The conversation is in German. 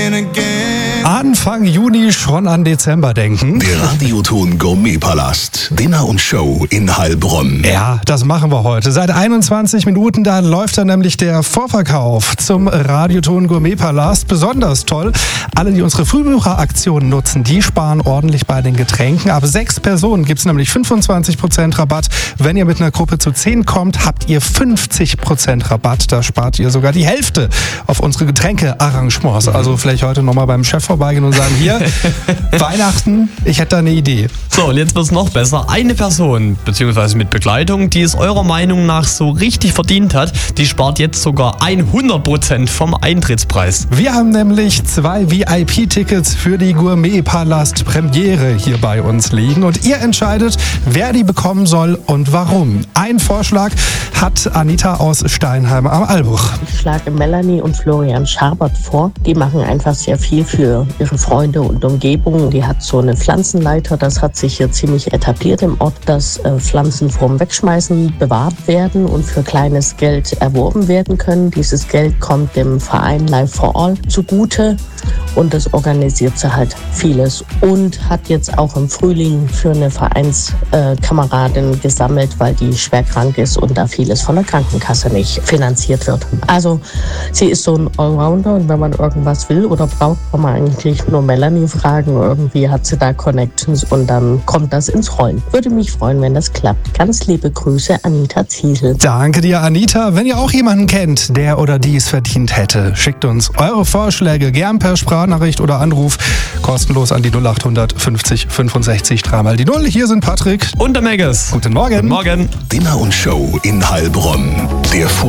Anfang Juni schon an Dezember denken. Der Radioton Gourmetpalast. Dinner und Show in Heilbronn. Ja, das machen wir heute. Seit 21 Minuten, da läuft dann nämlich der Vorverkauf zum Radioton Gourmetpalast. Besonders toll. Alle, die unsere Frühbucheraktion nutzen, die sparen ordentlich bei den Getränken. Ab 6 Personen gibt es nämlich 25% Rabatt. Wenn ihr mit einer Gruppe zu 10 kommt, habt ihr 50% Rabatt. Da spart ihr sogar die Hälfte auf unsere Getränkearrangements. Also vielleicht heute nochmal beim Chef vorbeigehen und sagen, hier, Weihnachten, ich hätte da eine Idee. So, und jetzt wird es noch besser. Eine Person, beziehungsweise mit Begleitung, die es eurer Meinung nach so richtig verdient hat, die spart jetzt sogar 100% vom Eintrittspreis. Wir haben nämlich 2 VIP-Tickets für die Gourmetpalast-Premiere hier bei uns liegen. Und ihr entscheidet, wer die bekommen soll und warum. Ein Vorschlag hat Anita aus Steinheim am Albuch. Ich schlage Melanie und Florian Schabert vor. Die machen einfach sehr viel für ihre Freunde und Umgebung. Die hat so eine Pflanzenleiter, das hat sich hier ziemlich etabliert im Ort, dass Pflanzen vorm Wegschmeißen bewahrt werden und für kleines Geld erworben werden können. Dieses Geld kommt dem Verein Life for All zugute und das organisiert sie halt vieles und hat jetzt auch im Frühling für eine Vereinskameradin gesammelt, weil die schwer krank ist und da vieles von der Krankenkasse nicht finanziert wird. Also sie ist so ein Allrounder und wenn man irgendwas will oder braucht, kann man eigentlich nur Melanie fragen. Irgendwie hat sie da Connections und dann kommt das ins Rollen. Würde mich freuen, wenn das klappt. Ganz liebe Grüße, Anita Ziesel. Danke dir, Anita. Wenn ihr auch jemanden kennt, der oder die es verdient hätte, schickt uns eure Vorschläge gern per Sprachnachricht oder Anruf. Kostenlos an die 0800 50 65 3 die 0. Hier sind Patrick und der Megas. Guten Morgen. Guten Morgen. Dinner und Show in Heilbronn. Der